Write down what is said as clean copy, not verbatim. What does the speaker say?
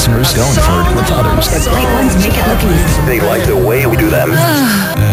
customers don't flirt with others. The great ones make it look easy. They like the way we do them.